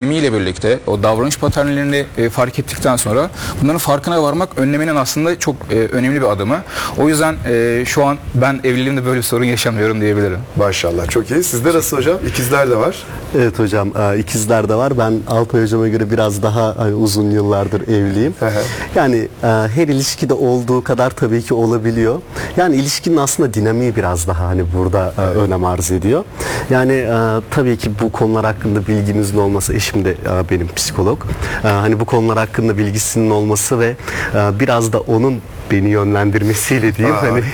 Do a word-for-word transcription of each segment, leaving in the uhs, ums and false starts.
dinamiğiyle birlikte o davranış paternlerini e, fark ettikten sonra bunların farkına varmak önlemenin aslında çok e, önemli bir adımı. O yüzden e, şu an ben evliliğimde böyle bir sorun yaşamıyorum diyebilirim. Maşallah, çok iyi. Sizde nasıl hocam? İkizler de var. Evet hocam, ikizler de var. Ben Alpay hocama göre biraz daha hani, uzun yıllardır evliyim. Yani her ilişkide olduğu kadar tabii ki olabiliyor. Yani ilişkinin aslında dinamiği biraz daha hani burada evet. önem arz ediyor. Yani tabii ki bu konular hakkında bilginizin olması, eşim de benim psikolog. Hani bu konular hakkında bilgisinin olması ve biraz da onun beni yönlendirmesiyle diyeyim Aa, hani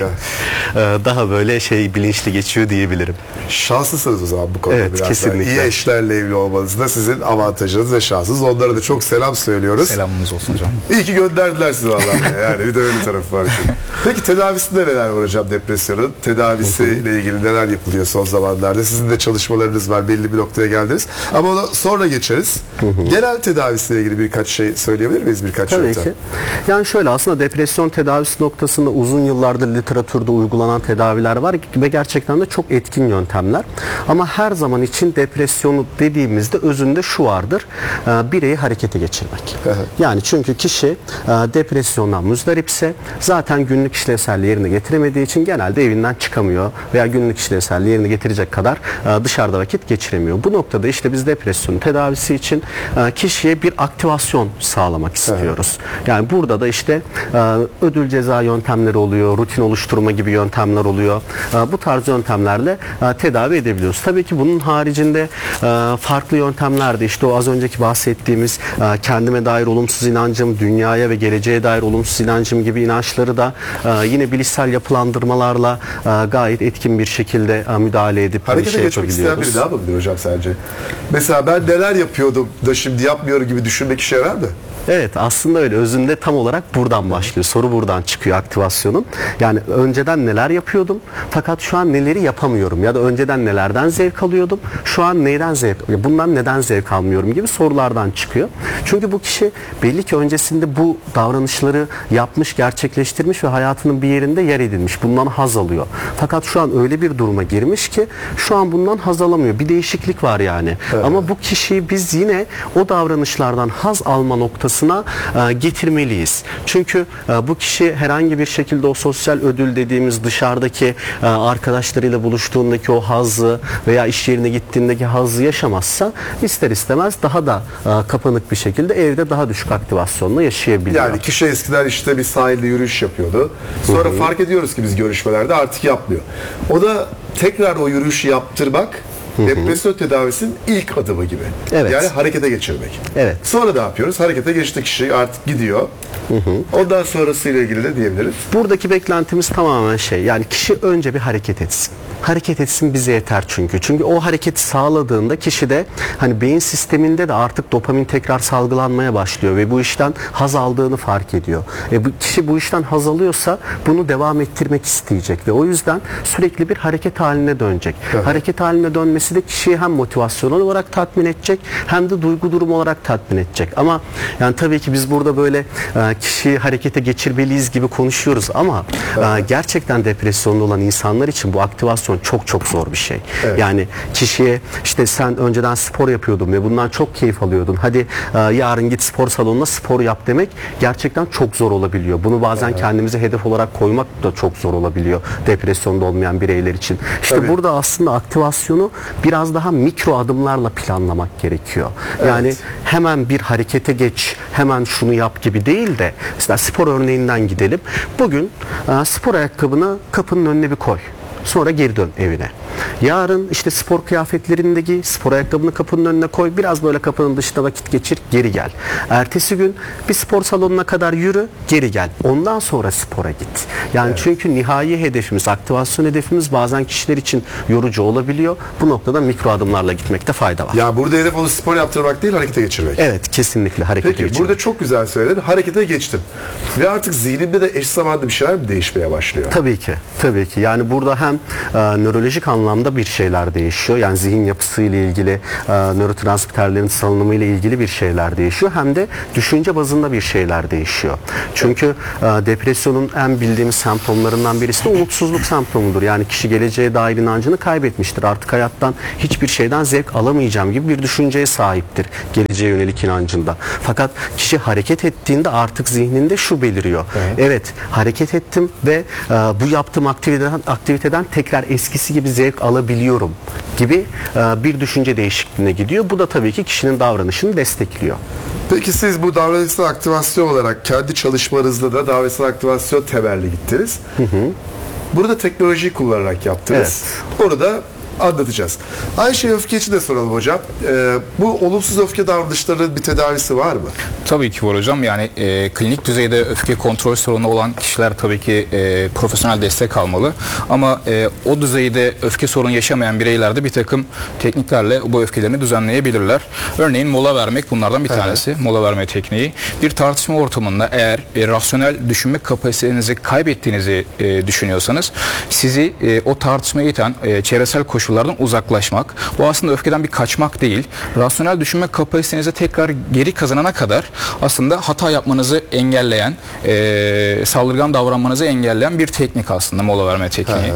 daha böyle şey bilinçli geçiyor diyebilirim. Şanslısınız o zaman bu konuda evet, biraz. Kesinlikle. İyi eşlerle evli olmanız da sizin avantajınız ve şansınız. Onlara da çok selam söylüyoruz. Selamınız olsun hocam. İyi ki gönderdiler sizi vallahi. Yani bir de öyle tarafı var. Peki tedavisinde neler var hocam depresyonun? Tedavisiyle ilgili neler yapılıyor son zamanlarda? Sizin de çalışmalarınız var. Belli bir noktaya geldiniz. Ama ona sonra geçeriz. Genel tedavisiyle ilgili birkaç şey söyleyebilir miyiz? Birkaç Tabii yöntem. ki. Yani şöyle aslında depresyon tedavisi noktasında uzun yıllardır literatürde uygulanan tedaviler var ve gerçekten de çok etkin yöntemler. Ama her zaman için depresyonu dediğimizde özünde şu vardır. Bireyi harekete geçirmek. Yani çünkü kişi depresyondan muzdaripse zaten günlük işlevselliği yerine getiremediği için genelde evinden çıkamıyor veya günlük işlevselliği yerine getirecek kadar dışarıda vakit geçiremiyor. Bu noktada işte biz depresyonun tedavisi için kişiye bir aktivasyon sağlamak istiyoruz. Yani burada da işte ödül ceza yöntemleri oluyor, rutin oluşturma gibi yöntemler oluyor. Bu tarz yöntemlerle tedavi edebiliyoruz. Tabii ki bunun haricinde farklı yöntemler de işte o az önceki bahsettiğimiz kendime dair olumsuz inancım, dünyaya ve geleceğe dair olumsuz inancım gibi inançları da yine bilişsel yapılandırmalarla gayet etkin bir şekilde müdahale edip harekete şey geçmek isteyen biri ne yapabilir hocam sence? Mesela ben neler yapıyordum da şimdi yapmıyorum gibi düşünmek işe yarar mı? Evet, aslında öyle. Özünde tam olarak buradan başlıyor. Soru buradan çıkıyor aktivasyonun. Yani önceden neler yapıyordum fakat şu an neleri yapamıyorum ya da önceden nelerden zevk alıyordum şu an neyden zevk bundan neden zevk almıyorum gibi sorulardan çıkıyor. Çünkü bu kişi belli ki öncesinde bu davranışları yapmış, gerçekleştirmiş ve hayatının bir yerinde yer edinmiş. Bundan haz alıyor. Fakat şu an öyle bir duruma girmiş ki şu an bundan haz alamıyor. Bir değişiklik var yani. Evet. Ama bu kişiyi biz yine o davranışlardan haz alma noktası getirmeliyiz. Çünkü bu kişi herhangi bir şekilde o sosyal ödül dediğimiz dışarıdaki arkadaşlarıyla buluştuğundaki o hazzı veya iş yerine gittiğindeki hazzı yaşamazsa ister istemez daha da kapanık bir şekilde evde daha düşük aktivasyonla yaşayabiliyor. Yani kişi eskiden işte bir sahilde yürüyüş yapıyordu. Sonra Hı-hı. fark ediyoruz ki biz görüşmelerde artık yapmıyor. O da tekrar o yürüyüşü yaptırmak depresyon tedavisinin ilk adımı gibi. Evet. Yani harekete geçirmek. Evet. Sonra ne yapıyoruz? Harekete geçti kişi artık gidiyor. Hı hı. Ondan sonrasıyla ilgili de diyebiliriz. Buradaki beklentimiz tamamen şey. Yani kişi önce bir hareket etsin. Hareket etsin bize yeter çünkü. Çünkü o hareketi sağladığında kişide hani beyin sisteminde de artık dopamin tekrar salgılanmaya başlıyor ve bu işten haz aldığını fark ediyor. E bu kişi bu işten haz alıyorsa bunu devam ettirmek isteyecek ve o yüzden sürekli bir hareket haline dönecek. Evet. Hareket haline dönmesi de kişiyi hem motivasyonel olarak tatmin edecek hem de duygu durumu olarak tatmin edecek. Ama yani tabii ki biz burada böyle kişiyi harekete geçirmeliyiz gibi konuşuyoruz ama evet. gerçekten depresyonda olan insanlar için bu aktivasyon çok çok zor bir şey. Evet. Yani kişiye işte sen önceden spor yapıyordun ve bundan çok keyif alıyordun. Hadi yarın git spor salonuna spor yap demek gerçekten çok zor olabiliyor. Bunu bazen evet. kendimize hedef olarak koymak da çok zor olabiliyor depresyonda olmayan bireyler için. İşte Tabii. burada aslında aktivasyonu biraz daha mikro adımlarla planlamak gerekiyor. Evet. Yani hemen bir harekete geç, hemen şunu yap gibi değil de mesela spor örneğinden gidelim. Bugün spor ayakkabını kapının önüne bir koy. Sonra geri dön evine. Yarın işte spor kıyafetlerini giy, spor ayakkabını kapının önüne koy, biraz böyle kapının dışında vakit geçir, geri gel. Ertesi gün bir spor salonuna kadar yürü, geri gel. Ondan sonra spora git. Yani evet. çünkü nihai hedefimiz, aktivasyon hedefimiz bazen kişiler için yorucu olabiliyor. Bu noktada mikro adımlarla gitmekte fayda var. Ya burada hedef onu spor yaptırmak değil, harekete geçirmek. Evet, kesinlikle harekete Peki, geçirmek. burada çok güzel söyledin. Harekete geçtim. Ve artık zihnimde de eş zamanlı bir şeyler mi değişmeye başlıyor? Tabii ki. Tabii ki. Yani burada hem e, nörolojik anlamda anlamda bir şeyler değişiyor. Yani zihin yapısıyla ilgili, e, nörotransmitterlerin salınımı ile ilgili bir şeyler değişiyor. Hem de düşünce bazında bir şeyler değişiyor. Çünkü e, depresyonun en bildiğimiz semptomlarından birisi de umutsuzluk semptomudur. Yani kişi geleceğe dair inancını kaybetmiştir. Artık hayattan hiçbir şeyden zevk alamayacağım gibi bir düşünceye sahiptir. Geleceğe yönelik inancında. Fakat kişi hareket ettiğinde artık zihninde şu beliriyor. Evet, evet hareket ettim ve e, bu yaptığım aktiviteden, aktiviteden tekrar eskisi gibi zevk alabiliyorum gibi e, bir düşünce değişikliğine gidiyor. Bu da tabii ki kişinin davranışını destekliyor. Peki siz bu davranışsal aktivasyon olarak kendi çalışmanızda da davranışsal aktivasyon temelli gittiniz. Hı hı. Burada teknolojiyi kullanarak yaptınız. Evet. Onu da anlatacağız. Aynı şeyi öfke için de soralım hocam. Ee, bu olumsuz öfke davranışlarının bir tedavisi var mı? Tabii ki var hocam. Yani e, klinik düzeyde öfke kontrol sorunu olan kişiler tabii ki e, profesyonel destek almalı. Ama e, o düzeyde öfke sorunu yaşamayan bireyler de bir takım tekniklerle bu öfkelerini düzenleyebilirler. Örneğin mola vermek bunlardan bir tanesi. Evet. Mola verme tekniği. Bir tartışma ortamında eğer e, rasyonel düşünme kapasitenizi kaybettiğinizi e, düşünüyorsanız sizi e, o tartışmaya iten e, çevresel koşullar koşullardan uzaklaşmak. Bu aslında öfkeden bir kaçmak değil. Rasyonel düşünme kapasitenizi tekrar geri kazanana kadar aslında hata yapmanızı engelleyen, e, saldırgan davranmanızı engelleyen bir teknik aslında mola verme tekniği.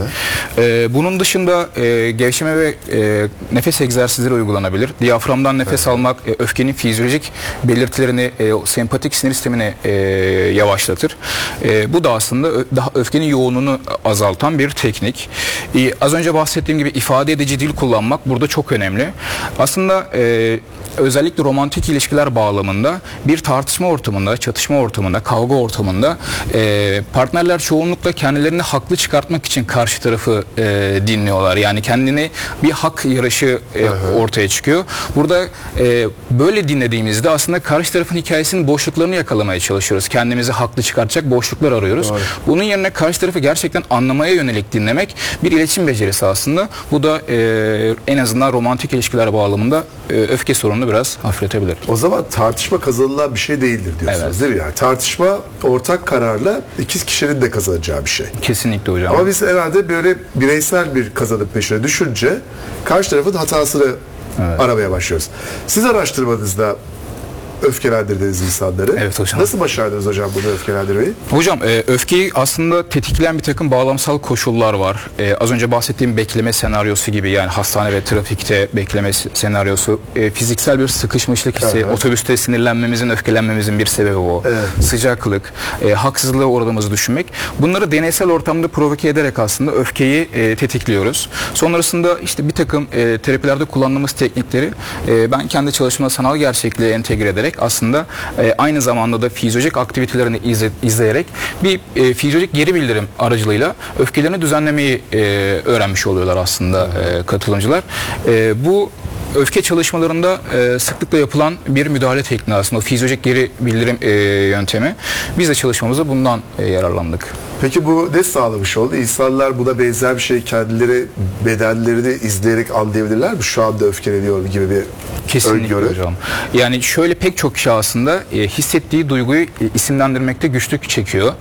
E, bunun dışında e, gevşeme ve e, nefes egzersizleri uygulanabilir. Diyaframdan nefes evet. almak e, öfkenin fizyolojik belirtilerini, e, sempatik sinir sistemini e, yavaşlatır. E, bu da aslında ö, daha öfkenin yoğunluğunu azaltan bir teknik. E, az önce bahsettiğim gibi ifade edici dil kullanmak burada çok önemli. Aslında e, özellikle romantik ilişkiler bağlamında bir tartışma ortamında, çatışma ortamında, kavga ortamında e, partnerler çoğunlukla kendilerini haklı çıkartmak için karşı tarafı e, dinliyorlar. Yani kendini bir hak yarışı e, ortaya çıkıyor. Burada e, böyle dinlediğimizde aslında karşı tarafın hikayesinin boşluklarını yakalamaya çalışıyoruz. Kendimizi haklı çıkartacak boşluklar arıyoruz. Doğru. Bunun yerine karşı tarafı gerçekten anlamaya yönelik dinlemek bir iletişim becerisi aslında. Bu da e, en azından romantik ilişkiler bağlamında e, öfke sorununu biraz hafifletebilir. O zaman tartışma kazanılan bir şey değildir diyorsunuz evet. değil mi? Yani tartışma ortak kararla iki kişinin de kazanacağı bir şey. Kesinlikle hocam. Ama biz herhalde böyle bireysel bir kazanım peşine düşünce karşı tarafın hatasını evet. aramaya başlıyoruz. Siz araştırmanızda öfkelendirdiğiniz insanları. Evet hocam. Nasıl başardınız hocam bunu öfkelendirmeyi? Hocam e, öfkeyi aslında tetikleyen bir takım bağlamsal koşullar var. E, az önce bahsettiğim bekleme senaryosu gibi, yani hastane ve trafikte bekleme senaryosu, e, fiziksel bir sıkışmışlık hissi, evet. otobüste sinirlenmemizin, öfkelenmemizin bir sebebi o. Evet. Sıcaklık, e, haksızlığa uğradığımızı düşünmek. Bunları deneysel ortamda provoke ederek aslında öfkeyi e, tetikliyoruz. Sonrasında işte bir takım e, terapilerde kullandığımız teknikleri e, ben kendi çalışmama sanal gerçekliğe entegre ederek aslında e, aynı zamanda da fizyolojik aktivitelerini izle, izleyerek bir e, fizyolojik geri bildirim aracılığıyla öfkelerini düzenlemeyi e, öğrenmiş oluyorlar aslında e, katılımcılar. E, bu öfke çalışmalarında e, sıklıkla yapılan bir müdahale tekniği aslında, fizyolojik geri bildirim e, yöntemi. Biz de çalışmamızda bundan e, yararlandık. Peki bu ne sağlamış oldu? İnsanlar buna benzer bir şey kendileri bedenlerini izleyerek anlayabilirler mi? Şu anda öfkeleniyorum gibi bir Kesinlikle öngörü. Hocam. Yani şöyle pek çok kişi aslında e, hissettiği duyguyu e, isimlendirmekte güçlük çekiyor.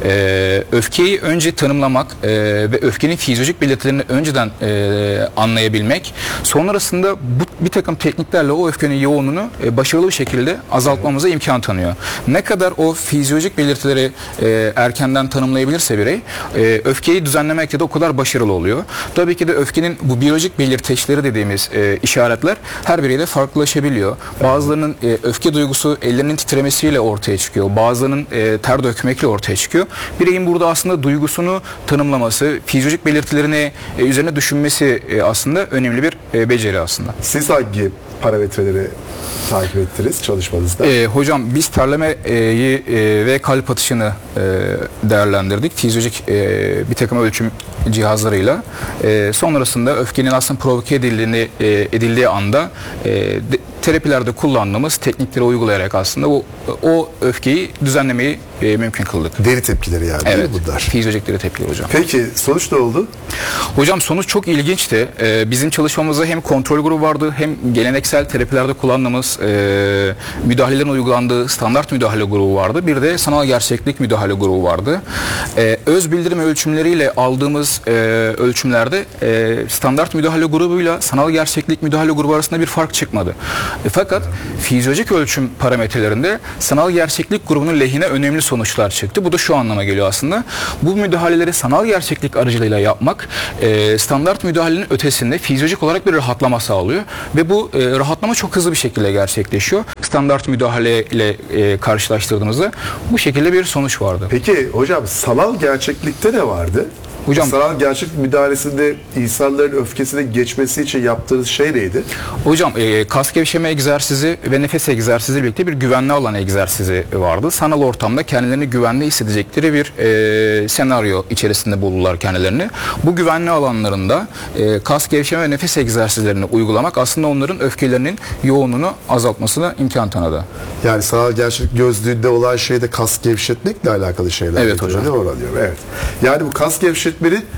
E, öfkeyi önce tanımlamak e, ve öfkenin fizyolojik belirtilerini önceden e, anlayabilmek, sonrasında bu bir takım tekniklerle o öfkenin yoğunluğunu e, başarılı bir şekilde azaltmamıza imkan tanıyor. Ne kadar o fizyolojik belirtileri e, erkenden tanımlayabilirse birey, e, öfkeyi düzenlemekte de o kadar başarılı oluyor. Tabii ki de öfkenin bu biyolojik belirteçleri dediğimiz e, işaretler her bireyde farklılaşabiliyor. Bazılarının e, öfke duygusu ellerinin titremesiyle ortaya çıkıyor. Bazılarının e, ter dökmekle ortaya çıkıyor. Bireyin burada aslında duygusunu tanımlaması, fizyolojik belirtilerini e, üzerine düşünmesi e, aslında önemli bir e, beceri aslında. Siz hangi parametreleri takip ettiniz çalışmanızda? E, hocam biz terlemeyi e, ve kalp atışını e, değerlendirdik. Fizyolojik e, bir takım ölçüm cihazlarıyla. E, sonrasında öfkenin aslında provoke edildiğini, e, edildiği anda e, de, terapilerde kullandığımız teknikleri uygulayarak aslında o, o öfkeyi düzenlemeyi e, mümkün kıldık. Deri tepkileri yani. Evet. Bunlar. Fizyolojik deri tepkileri hocam. Peki sonuç ne oldu? Hocam sonuç çok ilginçti. Ee, bizim çalışmamızda hem kontrol grubu vardı, hem geleneksel terapilerde kullandığımız e, müdahalelerin uygulandığı standart müdahale grubu vardı. Bir de sanal gerçeklik müdahale grubu vardı. Ee, öz bildirim ölçümleriyle aldığımız yaptığımız e, ölçümlerde e, standart müdahale grubuyla sanal gerçeklik müdahale grubu arasında bir fark çıkmadı. E, fakat fizyolojik ölçüm parametrelerinde sanal gerçeklik grubunun lehine önemli sonuçlar çıktı. Bu da şu anlama geliyor aslında. Bu müdahaleleri sanal gerçeklik aracılığıyla yapmak e, standart müdahalenin ötesinde fizyolojik olarak bir rahatlama sağlıyor ve bu e, rahatlama çok hızlı bir şekilde gerçekleşiyor. Standart müdahale ile e, karşılaştırdığımızda bu şekilde bir sonuç vardı. Peki hocam sanal gerçeklikte ne vardı? Hocam, sanal gerçeklik müdahalesinde insanların öfkesini geçmesi için yaptığınız şey neydi? Hocam e, kas gevşeme egzersizi ve nefes egzersizi birlikte bir güvenli alan egzersizi vardı. Sanal ortamda kendilerini güvenli hissedecekleri bir e, senaryo içerisinde buldular kendilerini. Bu güvenli alanlarında e, kas gevşeme ve nefes egzersizlerini uygulamak aslında onların öfkelerinin yoğunluğunu azaltmasına imkan tanıdı. Yani sanal gerçeklik gözlüğünde olan şeyde kas gevşetmekle alakalı şeyler. Evet hocam. Evet. Yani bu kas gevşetmeni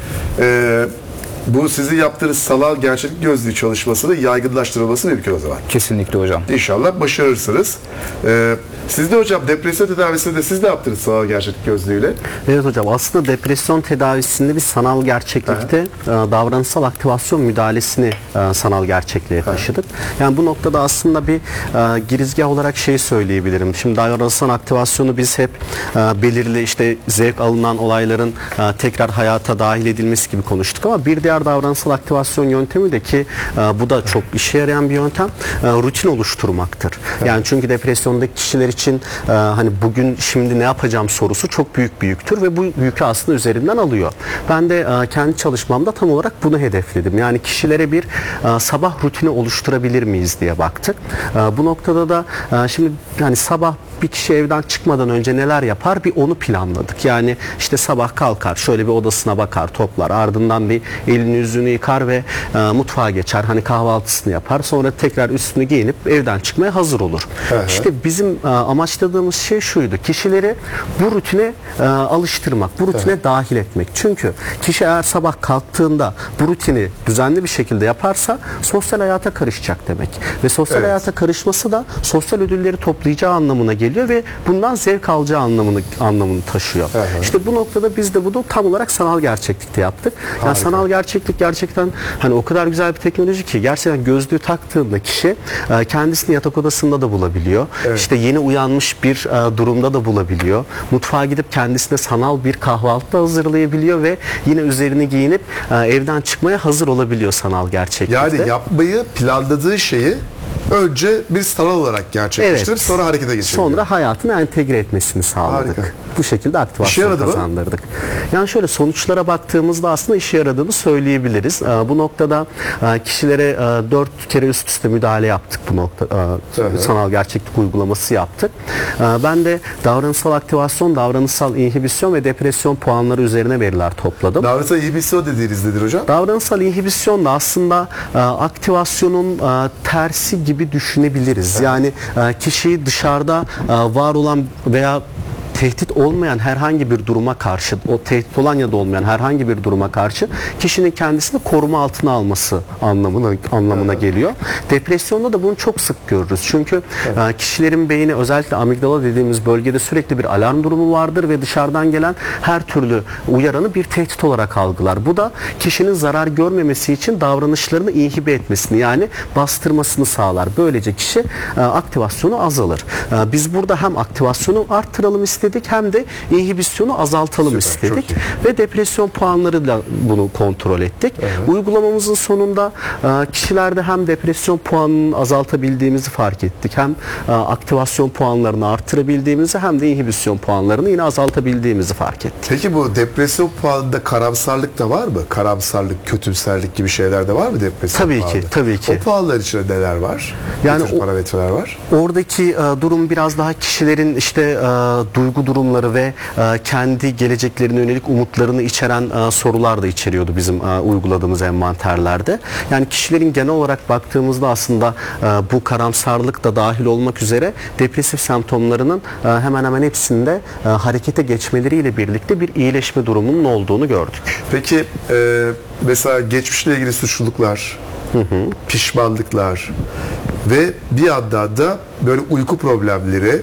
e, bu sizin yaptığınız sanal gerçeklik gözlüğü çalışmasını yaygınlaştırılması mümkün o zaman. Kesinlikle hocam. İnşallah başarırsınız. Ee, siz de hocam depresyon tedavisinde siz ne yaptınız sanal gerçeklik gözlüğüyle? Evet hocam, aslında depresyon tedavisinde bir sanal gerçeklikte e, davranışsal aktivasyon müdahalesini e, sanal gerçekliğe taşıdık. Yani bu noktada aslında bir e, girizgah olarak şey söyleyebilirim. Şimdi davranışsal aktivasyonu biz hep e, belirli işte zevk alınan olayların e, tekrar hayata dahil edilmesi gibi konuştuk ama bir diğer davranışsal aktivasyon yöntemi de ki e, bu da çok işe yarayan bir yöntem, e, rutin oluşturmaktır. Yani çünkü depresyondaki kişiler için e, hani bugün şimdi ne yapacağım sorusu çok büyük bir yüktür ve bu yükü aslında üzerinden alıyor. Ben de e, kendi çalışmamda tam olarak bunu hedefledim. Yani kişilere bir e, sabah rutini oluşturabilir miyiz diye baktık. E, bu noktada da e, şimdi yani sabah bir kişi evden çıkmadan önce neler yapar bir onu planladık. Yani işte sabah kalkar, şöyle bir odasına bakar, toplar, ardından bir elini yüzünü yıkar ve e, mutfağa geçer. Hani kahvaltısını yapar. Sonra tekrar üstünü giyinip evden çıkmaya hazır olur. Hı hı. İşte bizim e, amaçladığımız şey şuydu. Kişileri bu rutine e, alıştırmak, bu rutine hı. dahil etmek. Çünkü kişi eğer sabah kalktığında bu rutini düzenli bir şekilde yaparsa sosyal hayata karışacak demek. Ve sosyal evet. hayata karışması da sosyal ödülleri toplayacağı anlamına geliyor ve bundan zevk alacağı anlamını anlamını taşıyor. Hı hı. İşte bu noktada biz de bunu tam olarak sanal gerçeklikte yaptık. Yani Harika. Sanal gerçeklik gerçekten hani o kadar güzel bir teknoloji ki gerçekten gözlüğü taktığında kişi e, kendisini yatak odasında da bulabiliyor. Evet. İşte yeni uyanmış bir e, durumda da bulabiliyor. Mutfağa gidip kendisine sanal bir kahvaltı hazırlayabiliyor ve yine üzerini giyinip e, evden çıkmaya hazır olabiliyor sanal gerçeklikte. Yani yapmayı planladığı şeyi önce bir sanal olarak gerçekleştirip evet. sonra harekete geçiriyor. Sonra hayatına entegre etmesini sağladık. Harika. Bu şekilde aktivasyon kazandırdık. Mı? Yani şöyle sonuçlara baktığımızda aslında işe yaradığını söyleyebiliriz. Bu noktada kişilere dört kere üst üste müdahale yaptık bu nokta. Evet. Sanal gerçeklik uygulaması yaptık. Ben de davranışsal aktivasyon, davranışsal inhibisyon ve depresyon puanları üzerine veriler topladım. Davranışsal inhibisyon dediğiniz nedir hocam? Davranışsal inhibisyon da aslında aktivasyonun tersi gibi düşünebiliriz. Evet. Yani kişiyi dışarıda var olan veya tehdit olmayan herhangi bir duruma karşı, o tehdit olan ya da olmayan herhangi bir duruma karşı kişinin kendisini koruma altına alması anlamına anlamına evet. geliyor. Depresyonda da bunu çok sık görürüz. Çünkü evet. kişilerin beyni özellikle amigdala dediğimiz bölgede sürekli bir alarm durumu vardır ve dışarıdan gelen her türlü uyaranı bir tehdit olarak algılar. Bu da kişinin zarar görmemesi için davranışlarını inhibe etmesini yani bastırmasını sağlar. Böylece kişi aktivasyonu azalır. Biz burada hem aktivasyonu arttıralım istedik hem de inhibisyonu azaltalım Süper, istedik ve depresyon puanlarıyla bunu kontrol ettik. Evet. Uygulamamızın sonunda kişilerde hem depresyon puanını azaltabildiğimizi fark ettik. Hem aktivasyon puanlarını arttırabildiğimizi hem de inhibisyon puanlarını yine azaltabildiğimizi fark ettik. Peki bu depresyon puanında karamsarlık da var mı? Karamsarlık, kötümserlik gibi şeyler de var mı depresyon Tabii puanında? ki, tabii ki. O puanlar içinde neler var? Yani o, parametreler var? Oradaki e, durum biraz daha kişilerin işte e, duygu durumları ve e, kendi geleceklerine yönelik umutlarını içeren e, sorular da içeriyordu bizim e, uyguladığımız envanterlerde. Yani kişilerin genel olarak baktığımızda aslında e, bu karamsarlık da dahil olmak üzere depresif semptomlarının e, hemen hemen hepsinde e, harekete geçmeleriyle birlikte bir iyileşme durumunun olduğunu gördük. Peki e, mesela geçmişle ilgili suçluluklar, hı hı. pişmanlıklar ve bir yandan da böyle uyku problemleri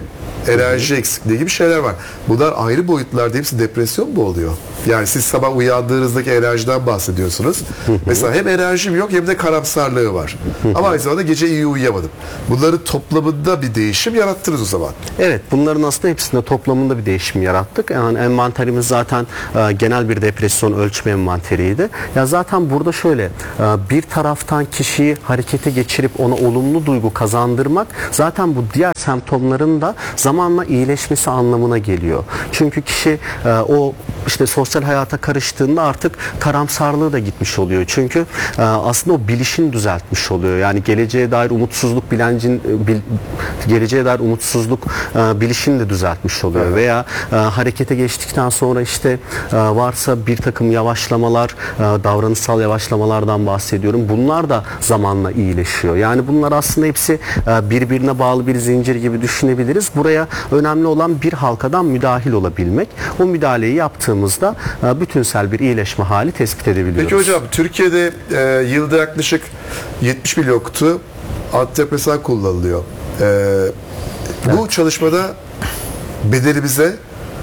enerji eksikliği gibi şeyler var. Bunlar ayrı boyutlarda, hepsi depresyon mu oluyor? Yani siz sabah uyandığınızdaki enerjiden bahsediyorsunuz. Mesela hem enerjim yok hem de karamsarlığı var. Ama aynı zamanda gece iyi uyuyamadım. Bunların toplamında bir değişim yarattınız o zaman. Evet, bunların aslında hepsinde toplamında bir değişim yarattık. Yani envanterimiz zaten e, genel bir depresyon ölçme envanteriydi. Ya zaten burada şöyle, e, bir taraftan kişiyi harekete geçirip ona olumlu duygu kazandırmak zaten bu diğer semptomların da zamanla iyileşmesi anlamına geliyor. Çünkü kişi e, o işte sosyal hayata karıştığında artık karamsarlığı da gitmiş oluyor. Çünkü e, aslında o bilişini düzeltmiş oluyor. Yani geleceğe dair umutsuzluk bilincin e, bil, geleceğe dair umutsuzluk e, bilişini de düzeltmiş oluyor. Evet. Veya e, harekete geçtikten sonra işte e, varsa bir takım yavaşlamalar, e, davranışsal yavaşlamalardan bahsediyorum. Bunlar da zamanla iyileşiyor. Yani bunlar aslında hepsi e, birbirine bağlı bir zincir gibi düşünebiliriz. Buraya önemli olan bir halkadan müdahil olabilmek. O müdahaleyi yaptığımızda e, bütünsel bir iyileşme hali tespit edebiliyoruz. Peki hocam, Türkiye'de e, yılda yaklaşık yetmiş milyon kutu antidepresan kullanılıyor. E, bu evet. çalışmada bedenimize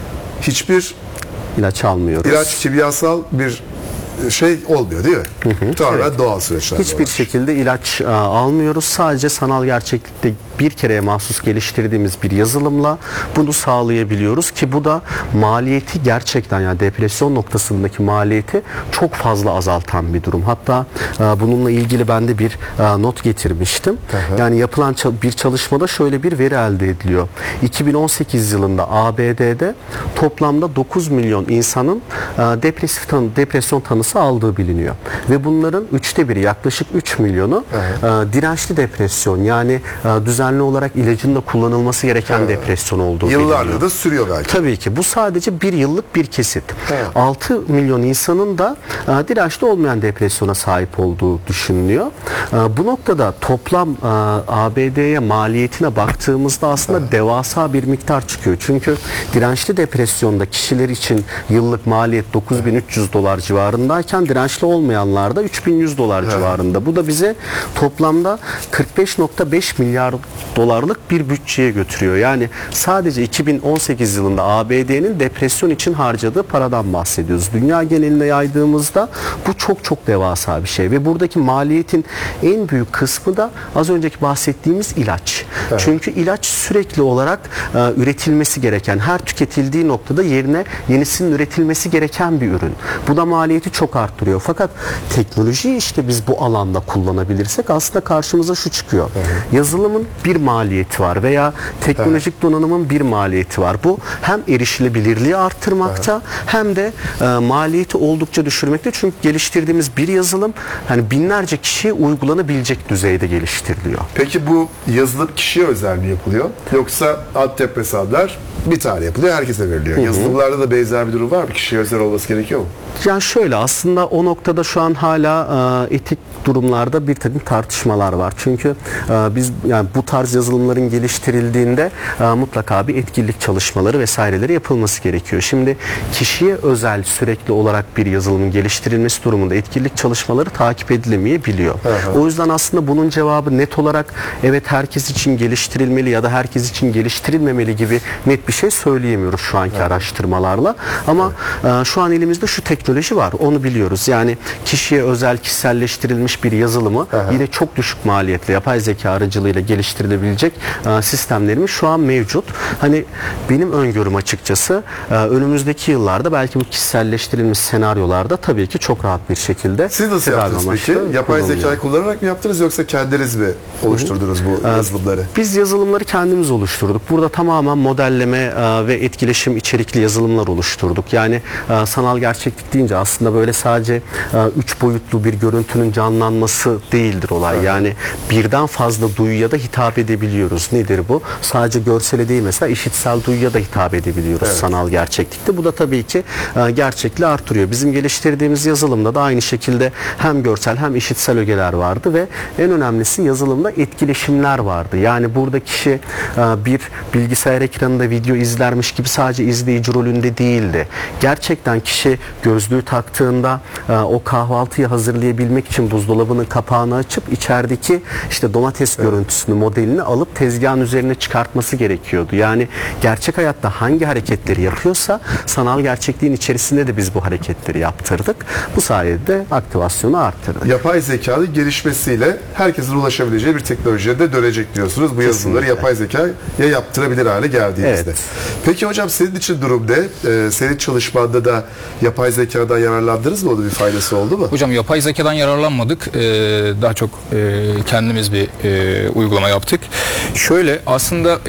hiçbir ilaç almıyoruz. İlaç, kimyasal bir şey olmuyor değil mi? Hı hı. Tamamen evet. Doğal süreçler. Hiçbir var. şekilde ilaç a, almıyoruz. Sadece sanal gerçeklikte bir kereye mahsus geliştirdiğimiz bir yazılımla bunu sağlayabiliyoruz ki bu da maliyeti gerçekten, yani depresyon noktasındaki maliyeti çok fazla azaltan bir durum. Hatta a, bununla ilgili ben de bir a, not getirmiştim. Hı hı. Yani yapılan bir çalışmada şöyle bir veri elde ediliyor. iki bin on sekiz yılında A B D'de toplamda dokuz milyon insanın a, depresif tan depresyon tanısı aldığı biliniyor. Ve bunların üçte biri, yaklaşık üç milyonu e, dirençli depresyon, yani e, düzenli olarak ilacın da kullanılması gereken evet. depresyon olduğu biliniyor. Yıllardır da sürüyor belki. Tabii ki. Bu sadece bir yıllık bir kesit. Evet. altı milyon insanın da e, dirençli olmayan depresyona sahip olduğu düşünülüyor. E, bu noktada toplam e, A B D'ye maliyetine baktığımızda aslında evet. devasa bir miktar çıkıyor. Çünkü dirençli depresyonda kişiler için yıllık maliyet dokuz bin üç yüz dolar civarında, dirençli olmayanlarda üç bin yüz dolar evet. civarında. Bu da bize toplamda kırk beş nokta beş milyar dolarlık bir bütçeye götürüyor. Yani sadece iki bin on sekiz yılında A B D'nin depresyon için harcadığı paradan bahsediyoruz. Dünya geneline yaydığımızda bu çok çok devasa bir şey ve buradaki maliyetin en büyük kısmı da az önceki bahsettiğimiz ilaç. Evet. Çünkü ilaç sürekli olarak e, üretilmesi gereken, her tüketildiği noktada yerine yenisinin üretilmesi gereken bir ürün. Bu da maliyeti çok arttırıyor. Fakat teknolojiyi işte biz bu alanda kullanabilirsek aslında karşımıza şu çıkıyor. Evet. Yazılımın bir maliyeti var veya teknolojik evet. donanımın bir maliyeti var. Bu hem erişilebilirliği arttırmakta evet. hem de e, maliyeti oldukça düşürmekte. Çünkü geliştirdiğimiz bir yazılım hani binlerce kişiye uygulanabilecek düzeyde geliştiriliyor. Peki bu yazılım kişiye özel mi yapılıyor? Yoksa antidepresanlar bir tane yapılıyor, herkese veriliyor. Hı hı. Yazılımlarda da benzer bir durum var mı? Kişiye özel olması gerekiyor mu? Yani şöyle, aslında o noktada şu an hala e, etik durumlarda bir takım tartışmalar var. Çünkü e, biz yani bu tarz yazılımların geliştirildiğinde e, mutlaka bir etkinlik çalışmaları vesaireleri yapılması gerekiyor. Şimdi kişiye özel sürekli olarak bir yazılımın geliştirilmesi durumunda etkinlik çalışmaları takip edilemeyebiliyor. Hı hı. O yüzden aslında bunun cevabı net olarak evet herkes için geliştirilmeli ya da herkes için geliştirilmemeli gibi net bir şey söyleyemiyoruz şu anki evet. araştırmalarla. Ama evet. e, şu an elimizde şu teknoloji var. Onu biliyoruz. Yani kişiye özel kişiselleştirilmiş bir yazılımı Aha. yine çok düşük maliyetle yapay zeka aracılığıyla geliştirilebilecek e, sistemlerimiz şu an mevcut. Hani benim öngörüm açıkçası e, önümüzdeki yıllarda belki bu kişiselleştirilmiş senaryolarda tabii ki çok rahat bir şekilde. Siz nasıl yaptınız peki? Yapay zekayı kullanarak mı yaptınız yoksa kendiniz mi oluşturdunuz bu e, yazılımları? Biz yazılımları kendimiz oluşturduk. Burada tamamen modelleme e, ve etkileşim içerikli yazılımlar oluşturduk. Yani e, sanal gerçeklik deyince aslında böyle sadece e, üç boyutlu bir görüntünün canlanması değildir olay. Evet. Yani birden fazla duyuya da hitap edebiliyoruz. Nedir bu? Sadece görsele değil, mesela işitsel duyuya da hitap edebiliyoruz evet. sanal gerçeklikte. Bu da tabii ki e, gerçekliği artırıyor. Bizim geliştirdiğimiz yazılımda da aynı şekilde hem görsel hem işitsel ögeler vardı ve en önemlisi yazılımda etkileşimler vardı. Yani burada kişi e, bir bilgisayar ekranında video izlermiş gibi sadece izleyici rolünde değildi. Gerçekten kişi gözlüğü taktığında e, o kahvaltıyı hazırlayabilmek için buzdolabının kapağını açıp içerideki işte domates evet. görüntüsünü, modeli modelini alıp tezgahın üzerine çıkartması gerekiyordu. Yani gerçek hayatta hangi hareketleri yapıyorsa sanal gerçekliğin içerisinde de biz bu hareketleri yaptırdık. Bu sayede aktivasyonu arttırdık. Yapay zekanın gelişmesiyle herkesin ulaşabileceği bir teknolojiye de dönecek diyorsunuz. Bu yazılımları Kesinlikle. yapay zekaya yaptırabilir hale geldiğimizde. Evet. Peki hocam senin için durum ne? Ee, senin çalışmanda da yapay zekadan yararlandınız mı? Onun bir faydası oldu mu? Hocam yapay zekadan yararlanmadık. Ee, daha çok e, kendimiz bir e, uygulama yaptık. Şöyle aslında